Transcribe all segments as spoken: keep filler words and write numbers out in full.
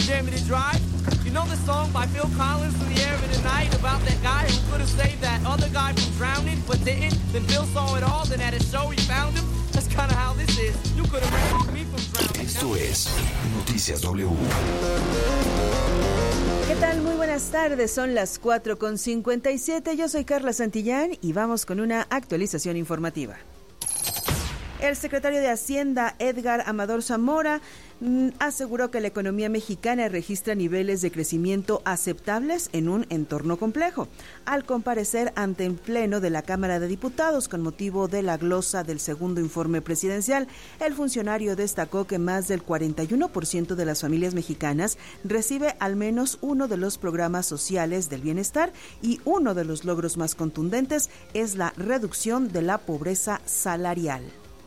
dare me to drive? You know the song by Phil Collins, In the Air of the Night, about that guy who could have saved that other guy from drowning, but didn't? Then Phil saw it all, then at a show he found him. That's kind of how this is. You could have rescued me from drowning. Esto es Noticias W. ¿Qué tal? Muy buenas tardes, son las cuatro con cincuenta y siete. Yo soy Carla Santillán y vamos con una actualización informativa. El secretario de Hacienda, Edgar Amador Zamora, mmm, aseguró que la economía mexicana registra niveles de crecimiento aceptables en un entorno complejo. Al comparecer ante el Pleno de la Cámara de Diputados con motivo de la glosa del segundo informe presidencial, el funcionario destacó que más del cuarenta y uno por ciento de las familias mexicanas recibe al menos uno de los programas sociales del bienestar y uno de los logros más contundentes es la reducción de la pobreza salarial.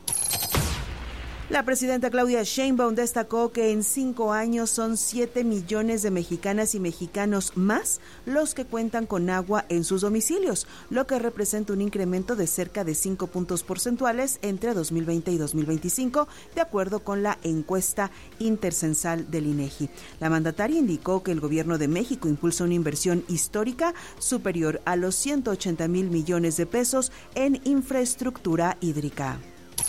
La presidenta Claudia Sheinbaum destacó que en cinco años son siete millones de mexicanas y mexicanos más los que cuentan con agua en sus domicilios, lo que representa un incremento de cerca de cinco puntos porcentuales entre dos mil veinte y dos mil veinticinco, de acuerdo con la encuesta intercensal del INEGI. La mandataria indicó que el gobierno de México impulsa una inversión histórica superior a los ciento ochenta mil millones de pesos en infraestructura hídrica.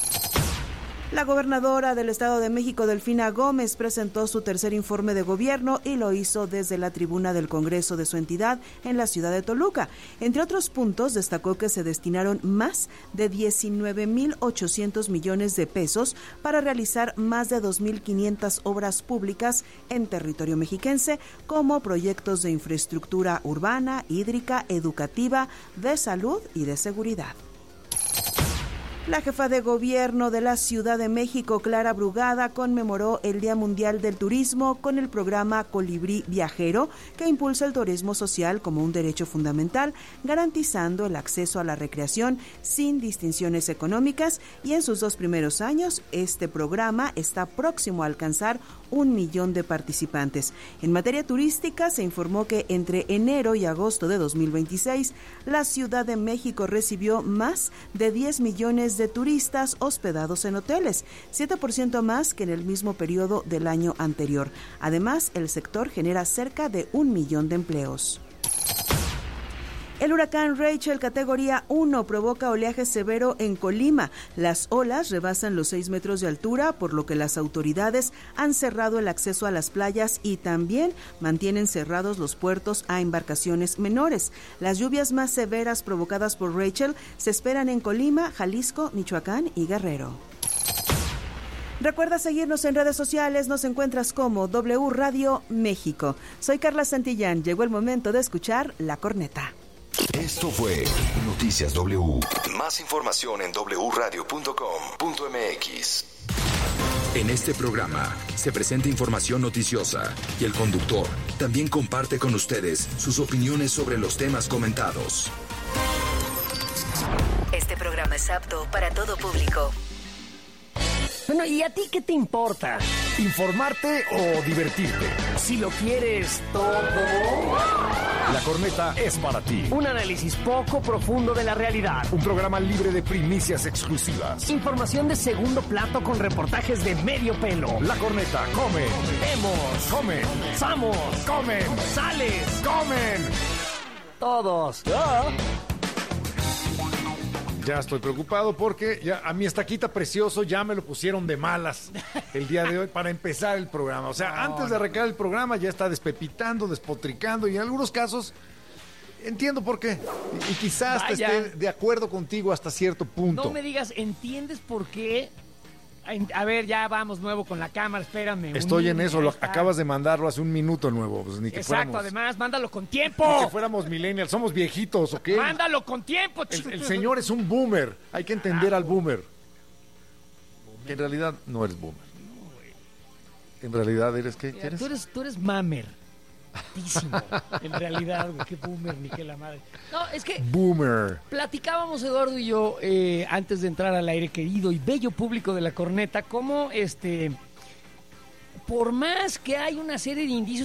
La gobernadora del Estado de México, Delfina Gómez, presentó su tercer informe de gobierno y lo hizo desde la tribuna del Congreso de su entidad en la ciudad de Toluca. Entre otros puntos, destacó que se destinaron más de diecinueve mil ochocientos millones de pesos para realizar más de dos mil quinientas obras públicas en territorio mexiquense, como proyectos de infraestructura urbana, hídrica, educativa, de salud y de seguridad. La jefa de gobierno de la Ciudad de México, Clara Brugada, conmemoró el Día Mundial del Turismo con el programa Colibrí Viajero, que impulsa el turismo social como un derecho fundamental, garantizando el acceso a la recreación sin distinciones económicas, y en sus dos primeros años, este programa está próximo a alcanzar un millón de participantes. En materia turística, se informó que entre enero y agosto de dos mil veintiséis, la Ciudad de México recibió más de diez millones de turistas hospedados en hoteles, siete por ciento más que en el mismo periodo del año anterior. Además, el sector genera cerca de un millón de empleos. El huracán Rachel, categoría uno, provoca oleaje severo en Colima. Las olas rebasan los seis metros de altura, por lo que las autoridades han cerrado el acceso a las playas y también mantienen cerrados los puertos a embarcaciones menores. Las lluvias más severas provocadas por Rachel se esperan en Colima, Jalisco, Michoacán y Guerrero. Recuerda seguirnos en redes sociales, nos encuentras como W Radio México. Soy Carla Santillán, llegó el momento de escuchar La Corneta. Esto fue Noticias W. Más información en doble u radio punto com punto m x. En este programa se presenta información noticiosa y el conductor también comparte con ustedes sus opiniones sobre los temas comentados. Este programa es apto para todo público. Bueno, ¿y a ti qué te importa? ¿Informarte o divertirte? Si lo quieres todo. La Corneta es para ti. Un análisis poco profundo de la realidad. Un programa libre de primicias exclusivas. Información de segundo plato con reportajes de medio pelo. La Corneta come. Vemos. Comen. Samos. Comen. Sales. Comen. Todos. ¿Ya? Ya estoy preocupado porque ya a mi estaquita precioso ya me lo pusieron de malas el día de hoy para empezar el programa. O sea, no, antes de arrancar el programa ya está despepitando, despotricando y en algunos casos entiendo por qué. Y, y quizás te esté de acuerdo contigo hasta cierto punto. No me digas, ¿entiendes por qué? A ver, ya vamos nuevo con la cámara, espérame. Estoy en eso, lo acabas de mandarlo hace un minuto nuevo. Pues ni que Exacto, fuéramos, además, mándalo con tiempo. Ni que fuéramos millennials, somos viejitos, ¿ok? Mándalo con tiempo, chico. El, el señor es un boomer, hay que entender al boomer. Que en realidad no eres boomer. En realidad eres, ¿qué Mira, eres? Tú eres, tú eres mamer. En realidad, güey, qué boomer, ni qué la madre. No, es que Boomer. Platicábamos Eduardo y yo eh, antes de entrar al aire, querido y bello público de La Corneta, cómo este, por más que hay una serie de indicios,